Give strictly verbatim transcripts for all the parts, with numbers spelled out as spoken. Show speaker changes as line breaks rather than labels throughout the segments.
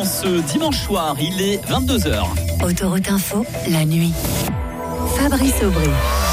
ce dimanche soir, il est vingt-deux heures.
Autoroute Info, la nuit. Fabrice Aubry.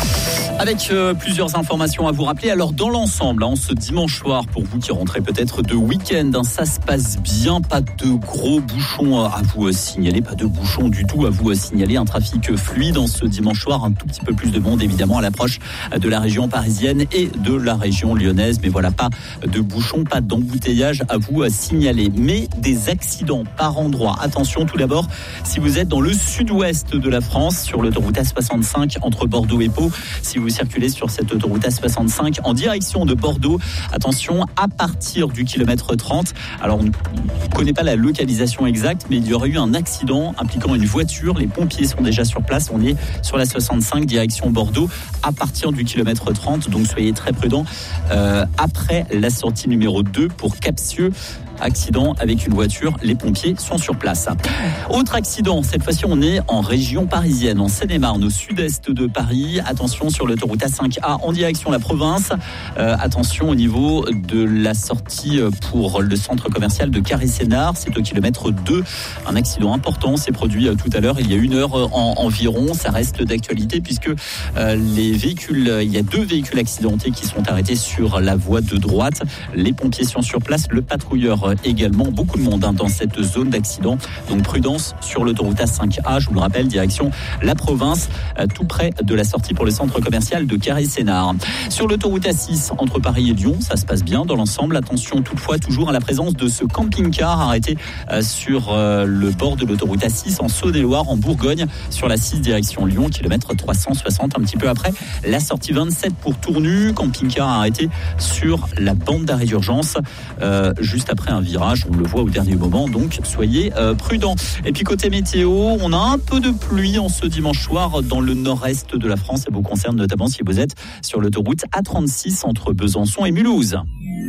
Avec euh, plusieurs informations à vous rappeler. Alors dans l'ensemble, hein, ce dimanche soir, pour vous qui rentrez peut-être de week-end, hein, ça se passe bien, pas de gros bouchons à vous euh, signaler, pas de bouchons du tout à vous euh, signaler, un trafic fluide en ce dimanche soir, un tout petit peu plus de monde évidemment à l'approche de la région parisienne et de la région lyonnaise, mais voilà, pas de bouchons, pas d'embouteillage à vous euh, signaler, mais des accidents par endroit. Attention tout d'abord, si vous êtes dans le sud-ouest de la France, sur l'autoroute A soixante-cinq entre Bordeaux et Pau, si vous Vous circulez sur cette autoroute A soixante-cinq en direction de Bordeaux. Attention, à partir du kilomètre trente. Alors, on ne connaît pas la localisation exacte, mais il y aurait eu un accident impliquant une voiture. Les pompiers sont déjà sur place. On est sur la soixante-cinq, direction Bordeaux, à partir du kilomètre trente. Donc, soyez très prudents. Euh, après la sortie numéro deux pour Capsieux, accident avec une voiture, les pompiers sont sur place. Autre accident, cette fois-ci on est en région parisienne, en Seine-et-Marne, au sud-est de Paris. Attention sur l'autoroute A cinq A en direction la province. Euh, attention au niveau de la sortie pour le centre commercial de Carré-Sénart, c'est au kilomètre deux. Un accident important s'est produit tout à l'heure, il y a une heure en, environ. Ça reste d'actualité puisque euh, les véhicules, il y a deux véhicules accidentés qui sont arrêtés sur la voie de droite. Les pompiers sont sur place, le patrouilleur également, beaucoup de monde hein, dans cette zone d'accident, donc prudence sur l'autoroute A cinq A, je vous le rappelle, direction la province, euh, tout près de la sortie pour le centre commercial de Carré-Sénart. Sur l'autoroute A six entre Paris et Lyon, ça se passe bien dans l'ensemble. Attention toutefois toujours à la présence de ce camping-car arrêté euh, sur euh, le bord de l'autoroute A six en Saône-et-Loire, en Bourgogne, sur la six direction Lyon, kilomètre trois cent soixante, un petit peu après la sortie vingt-sept pour Tournu. Camping-car arrêté sur la bande d'arrêt d'urgence euh, juste après un virage, on le voit au dernier moment, donc soyez euh, prudents. Et puis côté météo, on a un peu de pluie en ce dimanche soir dans le nord-est de la France. Ça vous concerne notamment si vous êtes sur l'autoroute A trente-six entre Besançon et Mulhouse.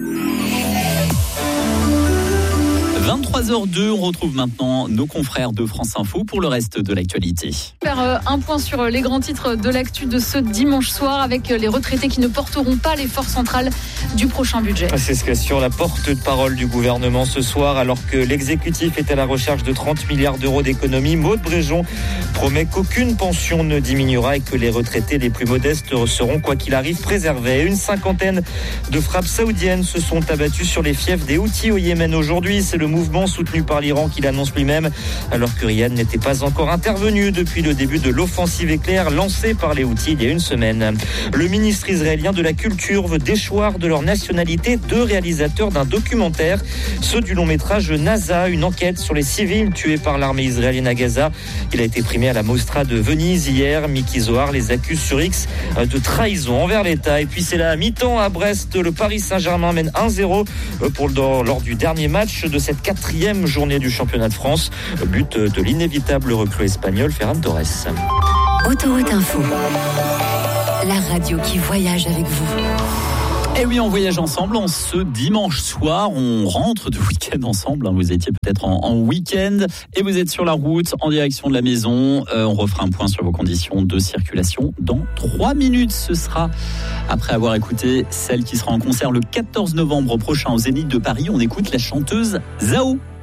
vingt-trois heures deux, on retrouve maintenant nos confrères de France Info pour le reste de l'actualité.
Faire un point sur les grands titres de l'actu de ce dimanche soir avec les retraités qui ne porteront pas l'effort central du prochain budget.
C'est ce qu'assure la porte-parole du gouvernement ce soir, alors que l'exécutif est à la recherche de trente milliards d'euros d'économies. Maud Bréjon promet qu'aucune pension ne diminuera et que les retraités les plus modestes seront, quoi qu'il arrive, préservés. Une cinquantaine de frappes saoudiennes se sont abattues sur les fiefs des Houthis au Yémen aujourd'hui. C'est le mouvement soutenu par l'Iran qui l'annonce lui-même, alors que Riyad n'était pas encore intervenu depuis le début de l'offensive éclair lancée par les Houthis il y a une semaine. Le ministre israélien de la Culture veut déchoir de leur nationalité deux réalisateurs d'un documentaire, ceux du long métrage NASA, une enquête sur les civils tués par l'armée israélienne à Gaza. Il a été primé à la Mostra de Venise hier. Miki Zohar les accuse sur X de trahison envers l'État. Et puis c'est la mi-temps à Brest. Le Paris Saint-Germain mène un zéro pour le, lors du dernier match de cette quatrième journée du championnat de France. But de l'inévitable recrue espagnol Ferran Torres.
Autoroute Info, la radio qui voyage avec vous.
Et oui, on voyage ensemble en ce dimanche soir. On rentre de week-end ensemble. Vous étiez peut-être en, en week-end et vous êtes sur la route en direction de la maison. Euh, on refera un point sur vos conditions de circulation dans trois minutes. Ce sera après avoir écouté celle qui sera en concert le quatorze novembre prochain au Zénith de Paris. On écoute la chanteuse Zao.